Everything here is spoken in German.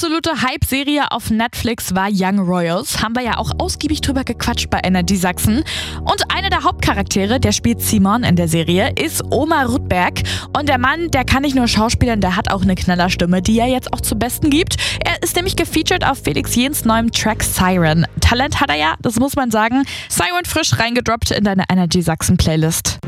absolute Hype-Serie auf Netflix war Young Royals. Haben wir ja auch ausgiebig drüber gequatscht bei Energy Sachsen. Und einer der Hauptcharaktere, der spielt Simon in der Serie, ist Omar Rudberg. Und der Mann, der kann nicht nur schauspielern, der hat auch eine Knallerstimme, die er jetzt auch zum Besten gibt. Er ist nämlich gefeatured auf Felix Jehns neuem Track Siren. Talent hat er ja, das muss man sagen. Siren frisch reingedroppt in deine Energy Sachsen Playlist.